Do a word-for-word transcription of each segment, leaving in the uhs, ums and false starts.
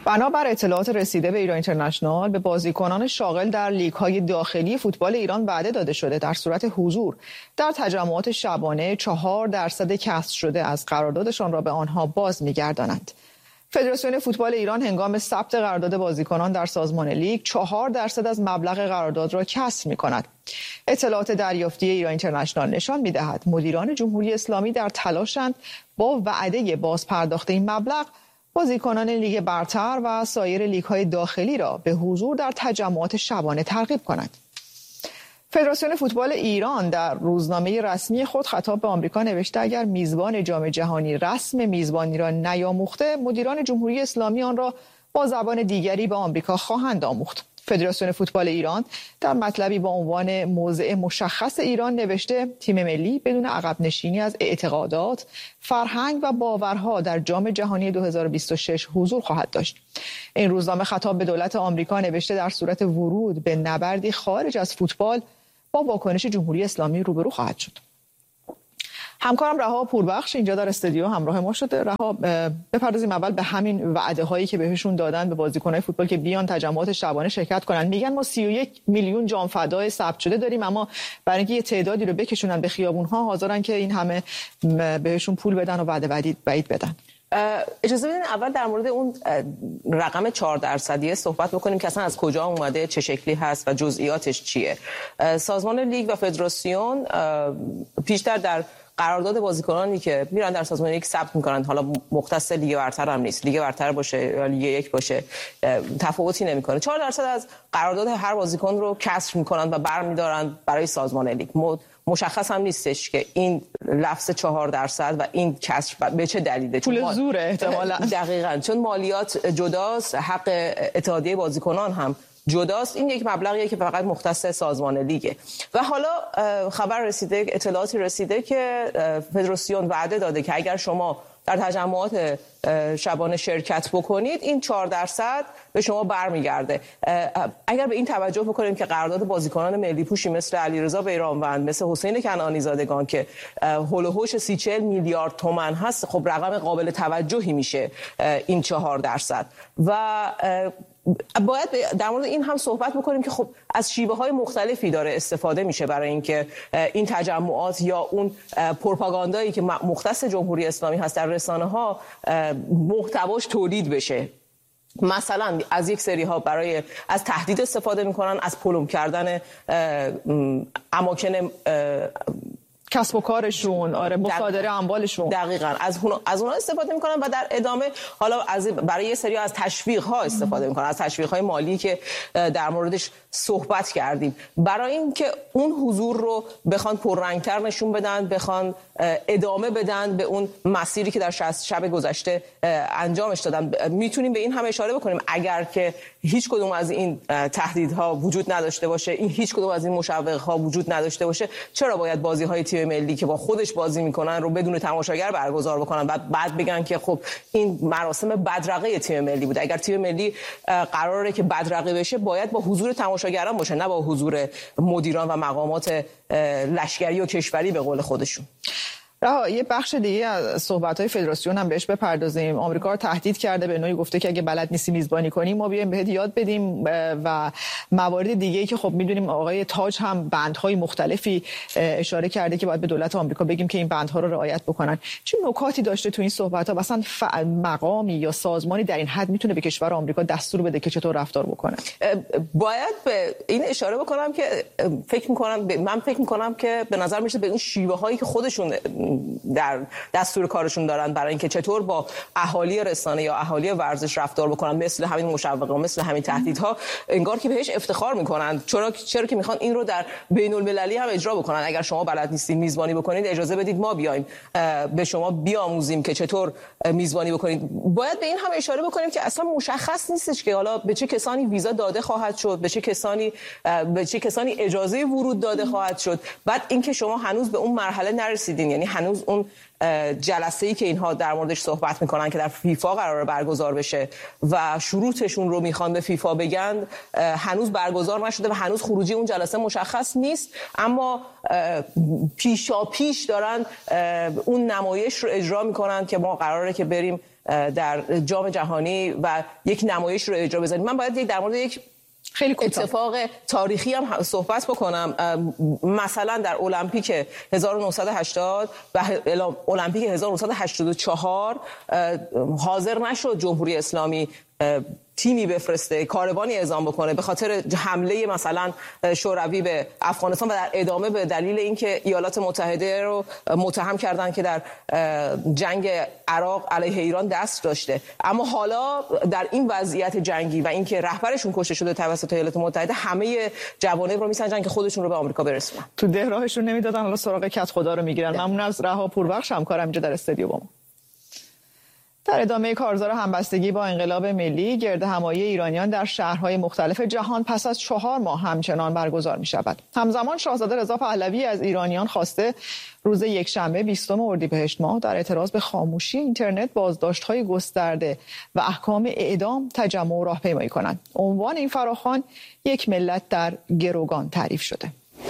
بنابر اطلاعات رسیده به ایران اینترنشنال به بازیکنان شاغل در لیگ‌های داخلی فوتبال ایران وعده داده شده در صورت حضور در تجمعات شبانه چهار درصد کسر شده از قراردادشان را به آنها باز می‌گردانند. فدراسیون فوتبال ایران هنگام ثبت قرارداد بازیکنان در سازمان لیگ چهار درصد از مبلغ قرارداد را کسر می‌کند. اطلاعات دریافتی ایران اینترنشنال نشان می‌دهد مدیران جمهوری اسلامی در تلاشند با وعده بازپرداخت این مبلغ بازیکنان لیگ برتر و سایر لیگ‌های داخلی را به حضور در تجمعات شبانه ترغیب کنند. فدراسیون فوتبال ایران در روزنامه رسمی خود خطاب به آمریکا نوشته اگر میزبان جام جهانی رسم میزبانی را نیاموخته، مدیران جمهوری اسلامی آن را با زبان دیگری به آمریکا خواهند آموخت. فدراسیون فوتبال ایران در مطلبی با عنوان موضع مشخص ایران نوشته تیم ملی بدون عقب نشینی از اعتقادات، فرهنگ و باورها در جام جهانی دو هزار و بیست و شش حضور خواهد داشت. این روزنامه خطاب به دولت آمریکا نوشته در صورت ورود به نبردی خارج از فوتبال با واکنش جمهوری اسلامی روبرو خواهد شد. همکارم رها پوربخش اینجا در استودیو همراه ما شده. رها، بپردازیم اول به همین وعده هایی که بهشون دادن به بازیکن‌های فوتبال که بیان تجمعات شبانه شرکت کنن. میگن ما سی و یک میلیون جام فدای ثبت شده داریم، اما برای اینکه یه تعدادی رو بکشونن به خیابون‌ها حاضرن که این همه بهشون پول بدن و وعده بعید بدن. اجازه بدین اول در مورد اون رقم چهار درصدی صحبت بکنیم که اصلا از کجا اومده، چه شکلی هست و جزئیاتش چیه. سازمان لیگ و فدراسیون پیشتر در قرارداد بازیکنانی که میرن در سازمان لیگ ثبت میکنن، حالا مختص لیگ برتر هم نیست، لیگ برتر باشه یا لیگ یک باشه تفاوتی نمیکنه، چهار درصد از قرارداد هر بازیکن رو کسر میکنن و برمیدارن برای سازمان لیگ. مشخص هم نیستش که این لفظ چهار درصد و این کسر به چه دلیله. پول زوره احتمالاً. دقیقاً، چون مالیات جداست، حق اتحادیه بازیکنان هم جداست. این یک مبلغیه که فقط مختص سازمان لیگه. و حالا خبر رسیده، اطلاعاتی رسیده که فدراسیون وعده داده که اگر شما در تجمعات شبانه شرکت بکنید این چهار درصد به شما برمیگرده. اگر به این توجه بکنیم که قرارداد بازیکنان ملی پوشی مثل علیرضا بیرانوند، مثل حسین کنعانی زادگان که هول و هوش سی چهل میلیارد تومان هست، خب رقم قابل توجهی میشه این چهار درصد. و باید در مورد این هم صحبت بکنیم که خب از شیوه های مختلفی داره استفاده میشه برای اینکه این تجمعات یا اون پروپاگاندایی که مختص جمهوری اسلامی هست در رسانه ها محتواش تولید بشه. مثلا از یک سری ها برای از تهدید استفاده میکنن، از پلم کردن اماکن کسب و کارشون، آره مصادره اموالشون، دقیقاً از اون از اونها استفاده میکنن و در ادامه حالا از برای یه سری از تشویق ها استفاده میکنن، از تشویق های مالی که در موردش صحبت کردیم، برای اینکه اون حضور رو بخوان پررنگتر نشون بدن، بخوان ادامه بدن به اون مسیری که در شب گذشته انجامش دادن. میتونیم به این هم اشاره بکنیم اگر که هیچ کدوم از این تهدیدها وجود نداشته باشه، این هیچ کدوم از این مشوق‌ها وجود نداشته باشه، چرا باید بازی‌های تیم ملی که با خودش بازی میکنن رو بدون تماشاگر برگزار بکنن و بعد بگن که خب این مراسم بدرقه تیم ملی بود؟ اگر تیم ملی قراره که بدرقه بشه باید با حضور تماشاگران باشه، نه با حضور مدیران و مقامات لشکری و کشوری به قول خودشون. رها، یه بخش دیگه از صحبت‌های فدراسیون هم بهش بپردازیم. آمریکا رو تهدید کرده، به نوعی گفته که اگه بلد نیستی میزبانی کنیم ما بیایم بهت یاد بدیم و موارد دیگه‌ای که خب میدونیم آقای تاج هم بندهای مختلفی اشاره کرده که باید به دولت آمریکا بگیم که این بندها رو رعایت بکنن. چه نکاتی داشته تو این صحبت‌ها؟ مثلا مقامی یا سازمانی در این حد میتونه به کشور آمریکا دستور بده که چطور رفتار بکنه؟ باید به این اشاره بکنم که فکر می‌کنم من فکر می‌کنم که به نظر میاد به اون شیوه‌هایی که خودشون در دستور کارشون دارن برای اینکه چطور با اهالی رسانه یا اهالی ورزش رفتار بکنن، مثل همین مشوقه، مثل همین تهدیدها، انگار که بهش افتخار میکنن، چرا چرا که میخوان این رو در بین المللی هم اجرا بکنن. اگر شما بلد نیستید میزبانی بکنید اجازه بدید ما بیایم به شما بیاموزیم که چطور میزبانی بکنید. باید به این هم اشاره بکنیم که اصلا مشخص نیستش که حالا به چه کسانی ویزا داده خواهد شد، به چه کسانی به چه کسانی اجازه ورود داده خواهد شد. بعد اینکه شما هنوز به اون مرحله نرسیدین، یعنی هنوز اون جلسه‌ای که اینها در موردش صحبت میکنن که در فیفا قراره برگزار بشه و شروطشون رو میخوان به فیفا بگن هنوز برگزار نشده و هنوز خروجی اون جلسه مشخص نیست، اما پیشا پیش دارن اون نمایش رو اجرا میکنن که ما قراره که بریم در جام جهانی و یک نمایش رو اجرا بزنیم. من باید در مورد یک خیلی اتفاق تاریخی هم صحبت بکنم. مثلا در المپیک هزار و نهصد و هشتاد و المپیک هزار و نهصد و هشتاد و چهار حاضر نشد جمهوری اسلامی تیمی بفرسته، کاروانی اعزام بکنه به خاطر حمله مثلا شوروی به افغانستان و در ادامه به دلیل اینکه ایالات متحده رو متهم کردن که در جنگ عراق علیه ایران دست داشته. اما حالا در این وضعیت جنگی و اینکه رهبرشون کشته شده توسط ایالات متحده، همه جوانب رو میسنجن که خودشون رو به آمریکا برسونن. تو ده راهشون نمیدادن، حالا سراغ کت خدا رو میگیرن. ممنون از رها پوربخش همکارم اینجا در استودیو با ما. در ادامه کارزار همبستگی با انقلاب ملی، گردهمایی ایرانیان در شهرهای مختلف جهان پس از چهار ماه همچنان برگزار می شود. همزمان شاهزاده رضا پهلوی از ایرانیان خواسته روز یکشنبه بیستم اردیبهشت ماه در اعتراض به خاموشی اینترنت، بازداشت‌های گسترده و احکام اعدام تجمع و راهپیمایی کنند. عنوان این فراخوان یک ملت در گروگان تعریف شده.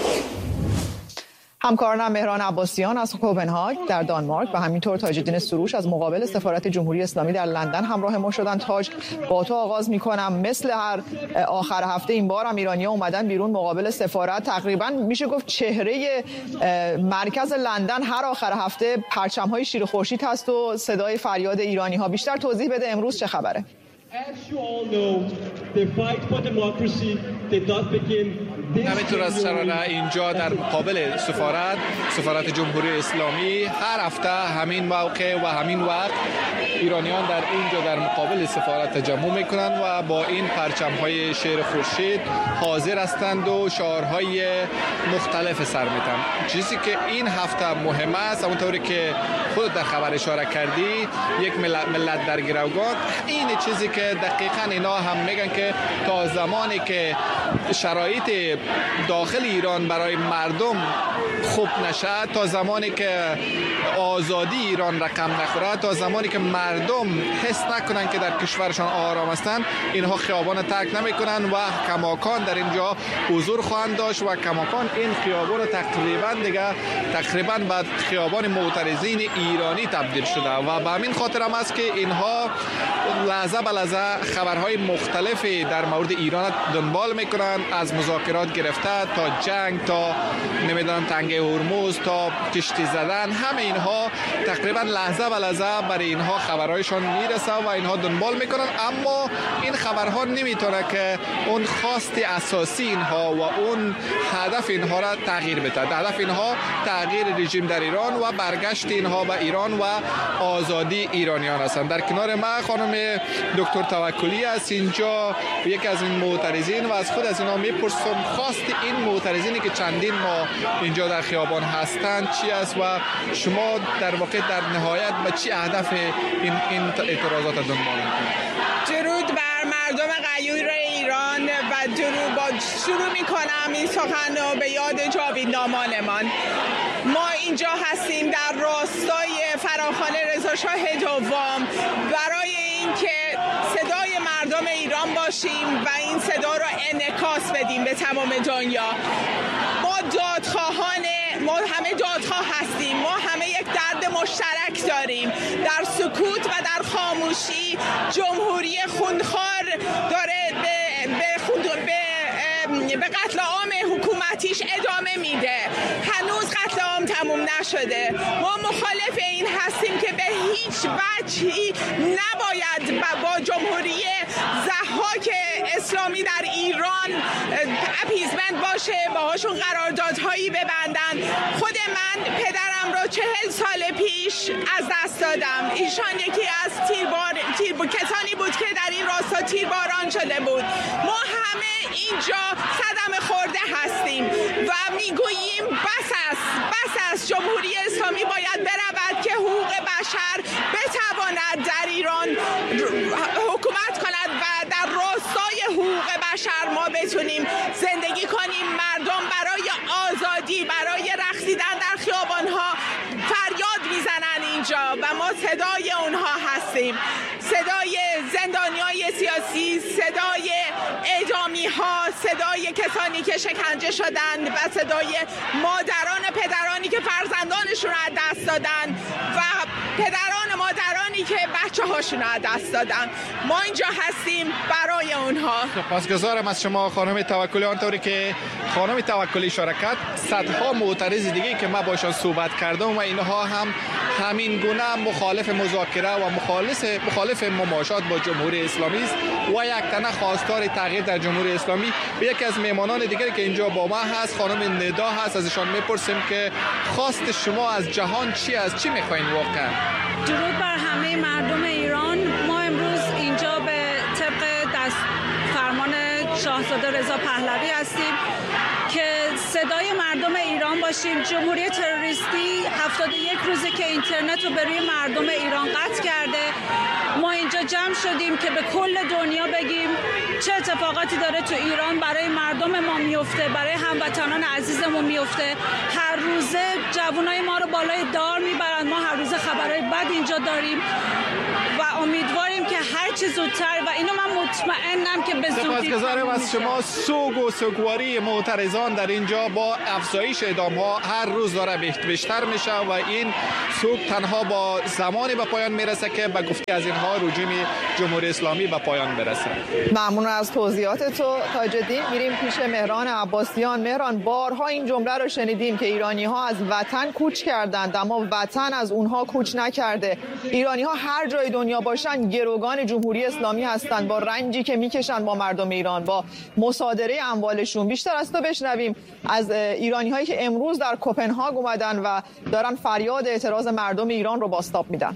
همکارانم مهران عباسیان از کوپنهاگ در دانمارک و همینطور تاج‌الدین سروش از مقابل سفارت جمهوری اسلامی در لندن همراه ما شدن. تاج، با تو آغاز می‌کنم. مثل هر آخر هفته این بار هم ایرانی‌ها اومدن بیرون مقابل سفارت. تقریبا میشه گفت چهره مرکز لندن هر آخر هفته پرچم‌های شیر خورشید هست و صدای فریاد ایرانی‌ها. بیشتر توضیح بده امروز چه خبره؟ همینطور از شراره اینجا در مقابل سفارت سفارت جمهوری اسلامی هر هفته همین موقع و همین وقت ایرانیان در اینجا در مقابل سفارت تجمع میکنند و با این پرچم‌های شیر خورشید حاضر هستند و شعارهای مختلف سر میدن. چیزی که این هفته مهم است، همونطوری که خود در خبر اشاره کردی، یک ملت, ملت در گروگان. این چیزی که دقیقاً اینا هم میگن که تا زمانی که شرایط داخل ایران برای مردم خوب نشه، تا زمانی که آزادی ایران رقم نخوره، تا زمانی که مردم حس نکنن که در کشورشان آرام هستند، اینها خیابان ترک نمیکنن و کماکان در اینجا حضور خواهند داشت و کماکان این خیابان تقریبا دیگه تقریبا به خیابان معترضین ایرانی تبدیل شده و به همین خاطر هم است که اینها لحظه به لحظه خبرهای مختلفی در مورد ایران دنبال میکنن، از مذاکرات گرفته تا جنگ، تا نمیدونم تنگه هرمز، تا کشتی زدن، همه اینها تقریبا لحظه به لحظه برای اینها خبرهایشان میرسه و اینها دنبال میکنن. اما این خبرها نمیتونه که اون خواست اساسی اینها و اون هدف اینها را تغییر بده. هدف اینها تغییر رژیم در ایران و برگشت اینها به ایران و آزادی ایرانیان هستند. در کنار ما خانم دکتر توکلی است اینجا، یکی از این معترضین، و از خود از اینا میپرسم خواست این معترضینی که چندین ماه اینجا در خیابان هستند چی است و شما در واقع در نهایت به چی هدف این این اعتراضات دنبال میکنید؟ درود بر مردم غیور ایران و درود با شروع میکنم این سخن رو به یاد جاویدنامانمان. ما اینجا هستیم در راستای فراخوان رضا شاه دوم برای اینکه صدای مردم ایران باشیم و این صدا رو انعکاس بدیم به تمام دنیا. ما دادخواهان، ما همه دادخواه هستیم، ما همه یک درد مشترک داریم. در سکوت و در خاموشی جمهوری خونخوار داره به به, خود به, به قتل عام حکومتیش ادامه میده. هنوز قتل عام تموم نشده. ما مخالف این هستیم که به هیچ وجهی نباید با جمهوری ضحاک اسلامی در ایران اپیزمنت باشه، باهاشون قراردادهایی ببندن. خود من پدرم رو چهل سال پیش از دست دادم. ایشان یکی از تیربار تیر کسانی بود که در این راستا تیرباران شده بود. ما همه اینجا صدمه خورده هستیم و میگوییم بس است، بس است. جمهوری اسلامی باید برود که حقوق بشر بتواند در ایران حکومت کند و در راستای حقوق بشر ما بتونیم زندگی کنیم. مردم برای آزادی، برای رقصیدن در خیابانها فریاد میزنن اینجا و ما صدای اونها هستیم. صدای زندانیای سیاسی، صدای اعدامی ها، صدای کسانی که شکنجه شدند و صدای مادران و پدرانی که فرزندانشون رو از دست دادن و پدران و مادرانی اونایی که بچه هاشون از دست دادن. ما اینجا هستیم برای اونها. سپاسگزارم از شما خانم توکلی. آنطوری که خانم توکلی اشاره کرد، صدها معترض دیگه که ما باشون صحبت کردم و اینها هم همین گونه مخالف مذاکره و مخالف مخالف مماشات با جمهوری اسلامی است و یک تنه خواستار تغییر در جمهوری اسلامی. به یکی از مهمانان دیگری که اینجا با ما هست، خانم ندا هست، ازشان میپرسیم که خواست شما از جهان چی است؟ چی میخواین واقعا؟ درود بر همه مردم ایران. ما امروز اینجا به طبق دست فرمان شاهزاده رضا پهلوی هستیم که صدای مردم ایران باشیم. جمهوری تروریستی هفتاد و یک روزه که اینترنت رو به روی مردم ایران قطع کرده. ما اینجا جمع شدیم که به کل دنیا بگیم چه اتفاقاتی داره تو ایران برای مردم ما میفته، برای هموطنان عزیزمون میفته. هر روزه جوانای ما رو بالای دار میبرن. ما هر روزه خبرهای بد اینجا داریم و امیدواریم که هر چه زودتر، و اینو من مطمئنم که به زودی. سپاسگزارم از شما. سوگ و سوگواری معترضان در اینجا با افزایش اعدام‌ها هر روز داره بیشتر میشه و این سوگ تنها با زمانی به پایان میرسه که به گفته از اینها رژیم جمهوری اسلامی به پایان برسه. ممنون از توضیحات تو تاج‌الدین. میریم پیش مهران عباسیان. مهران، بارها این جمله رو شنیدیم که ایرانی‌ها از وطن کوچ کردند اما وطن از اونها کوچ نکرده. ایرانی‌ها هر جای دنیا باشن گروگان جمهوری اسلامی هستند، با رنجی که میکشن با مردم ایران، با مصادره اموالشون. بیشتر از تو بشنویم از ایرانی‌هایی که امروز در کپنهاگ اومدن و دارن فریاد اعتراض مردم ایران رو بازتاب میدن.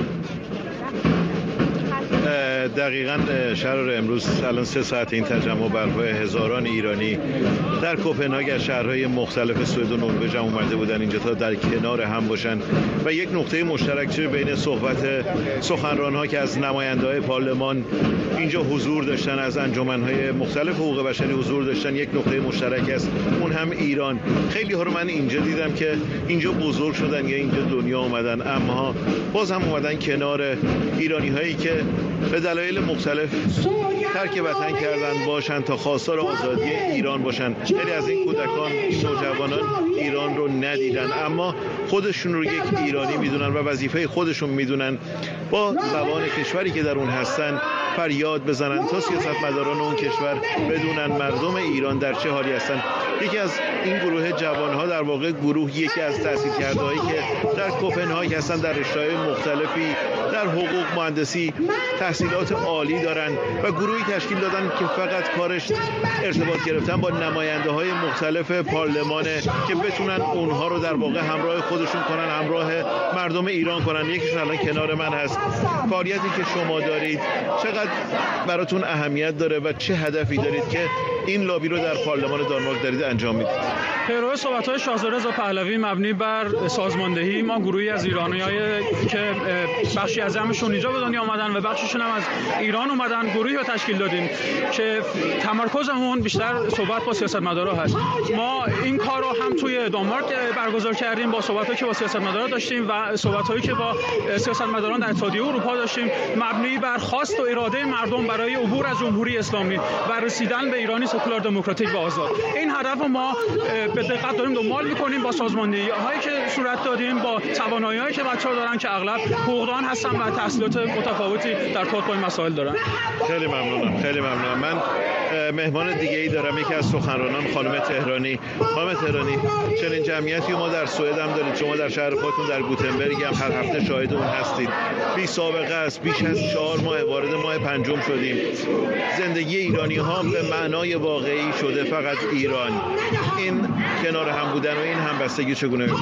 دقیقاً شهر امروز الان سه ساعت این تجمع برپای هزاران ایرانی در کپنهاگ از شهرهای مختلف سوئد و نروژ هم اومده بودن اینجا تا در کنار هم باشن و یک نقطه مشترک چه بین صحبت سخنران‌ها که از نماینده‌های پارلمان اینجا حضور داشتن، از انجمن‌های مختلف حقوق بشری حضور داشتن، یک نقطه مشترک است، اون هم ایران. خیلی ها رو من اینجا دیدم که اینجا بزرگ شدن یا اینجا دنیا اومدن اما باز هم اومدن کنار ایرانی‌هایی که به دلایل مختلف ترک وطن کردن باشن تا خواستار آزادی ایران باشن. خیلی از این کودکان، نوجوانان ایران رو ندیدن اما خودشون رو یک ایرانی میدونن و وظیفه خودشون میدونن با زبان کشوری که در اون هستن فریاد بزنن تا سیاستمداران اون کشور بدونن مردم ایران در چه حالی هستن. یکی از این گروه جوانها در واقع گروه یکی از تحصیلکرده‌هایی که در کپنهاگ هستن، در رشته‌های مختلفی در حقوق، مهندسی تحصیلات عالی دارن و گروهی تشکیل دادن که فقط کارش ارتباط گرفتن با نماینده‌های مختلف پارلمانه که بتونن اونها رو در واقع همراه خودشون کنن، همراه مردم ایران کنن. یکیشون الان کنار من هست. فعالیتی که شما دارید چقدر براتون اهمیت داره و چه هدفی دارید که این لابی رو در پارلمان دانمارک دارید انجام میدید؟ پیرو صحبت‌های شاهزاده رضا پهلوی مبنی بر سازماندهی، ما گروهی از ایرانیایی که بخشی از همشون اینجا به دنیا اومدن و بخششون هم از ایران اومدن گروهی رو تشکیل دادیم که تمرکزمون بیشتر صحبت با سیاستمدارا هست. ما این کار رو هم توی دانمارک برگزار کردیم با صحبتایی که با سیاستمدارا داشتیم و صحبتایی که با سیاستمداران در اتحادیه اروپا داشتیم، مبنی بر خواست و اراده مردم برای عبور از جمهوری اسلامی و رسیدن به ایرانی سکولار دموکراتیک و آزاد. این هدف ما به دقت داریم دنبال می‌کنیم با سازماندهی‌هایی که صورت دادیم، با توانایی‌هایی که بچه‌ها دارن که اغلب حقوقدان هستن و تحصیلات متفاوتی در طرق این مسائل دارن. خیلی ممنونم. خیلی ممنونم. من مهمان دیگه‌ای دارم، یکی از سخنرانان خانم تهرانی. خانم تهرانی، چنین جمعیتی ما در سوئد هم دارید، شما در شهر خودتون در گوتنبرگ هم هر هفته شاهد اون هستید. بی سابقه است، بیش از چهار ماه وارد ماه پنجم شدیم. زندگی ایرانی‌ها به معنای واقعی شده فقط ایران. این کنار هم بودن و این همبستگی چگونه می‌بینید؟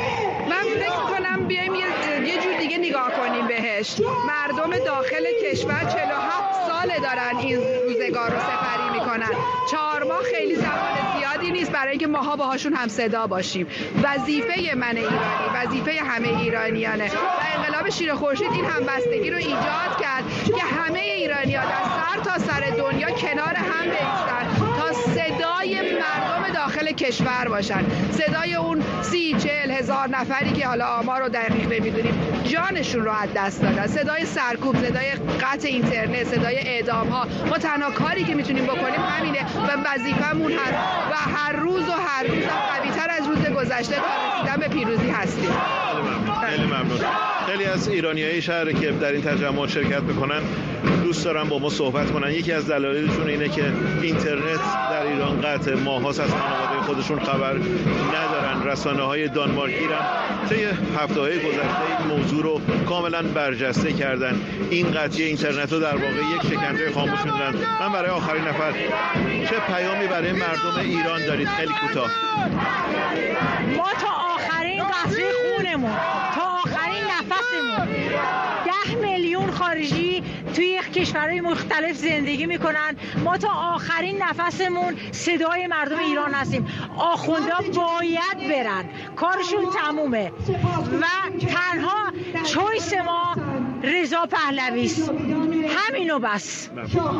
من فکر می‌کنم بیایم یه, یه جور دیگه نگاه کنیم بهش. مردم داخل کشور چهل و هفت ساله دارن این روزگار رو سپری میکنن. چهار ماه خیلی زمان زیادی نیست برای اینکه ماها باهاشون هم صدا باشیم. وظیفه من ایرانی، وظیفه همه ایرانیانه و انقلاب شیر خورشید این همبستگی رو ایجاد کرد که همه ایرانیان از سر تا سر دنیا کنار هم بایستن تا صدای مردم داخل کشور باشن. صدای اون سی چهل هزار نفری که حالا آمار رو دقیق نمیدونیم جانشون رو از دست دادن. صدای سرکوب، صدای قطع اینترنت، صدای اعدام ها. ما تنها کاری که میتونیم بکنیم همینه و وظیفمون هست و هر روز و هر روز قوی‌تر از روز گذشته تا رسیدن به پیروزی هستیم. ممنون. خیلی ممنون. خیلی از ایرانیای شهر که در این تجمع شرکت میکنن دوست دارن با ما صحبت کنن. یکی از دلایلشون اینه که اینترنت در ایران قطع، ماهاست از خانواده خودشون خبر ندارن. رسانه‌های دانمارکی هم طی هفته‌های گذشته این موضوع رو کاملا برجسته کردن. این قطعی اینترنت رو در واقع یک شکنجه خاموش می‌دونن. من برای آخرین نفر چه پیامی برای مردم ایران دارید؟ خیلی کوتاه. ما تا آخرین قطره خونمون، تا آخرین نفسمون، ده میلیون خارجی توی کشورهای مختلف زندگی میکنن. ما تا آخرین نفسمون صدای مردم ایران هستیم. آخوندا باید برن، کارشون تمومه و تنها چویس ما رضا پهلوی است. همینو بس.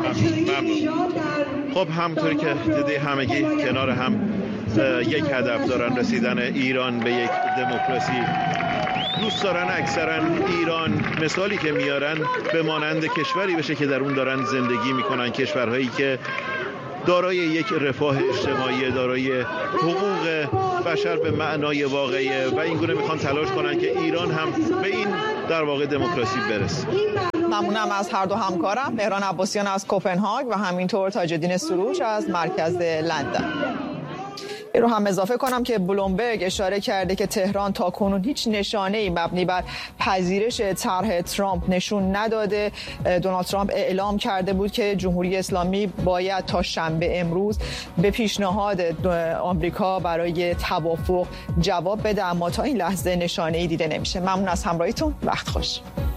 خب همونطوری که دیدی همگی کنار هم یک هدف دارن، رسیدن ایران به یک دموکراسی. دوست دارن اکثرا ایران مثالی که میارن به مانند کشوری بشه که در اون دارن زندگی میکنن، کشورهایی که دارای یک رفاه اجتماعی، دارای حقوق بشر به معنای واقعی و این گونه میخوان تلاش کنن که ایران هم به این در واقع دموکراسی برسه. ممنونم از هر دو همکارم، مهران عباسیان از کوپنهاگ و همینطور تاج‌الدین سروش از مرکز لندن. این رو هم اضافه کنم که بلومبرگ اشاره کرده که تهران تاکنون هیچ نشانه‌ای مبنی بر پذیرش طرح ترامپ نشون نداده. دونالد ترامپ اعلام کرده بود که جمهوری اسلامی باید تا شنبه امروز به پیشنهاد آمریکا برای توافق جواب بده، اما تا این لحظه نشانه‌ای دیده نمیشه. ممنون از همراهیتون، وقت خوش.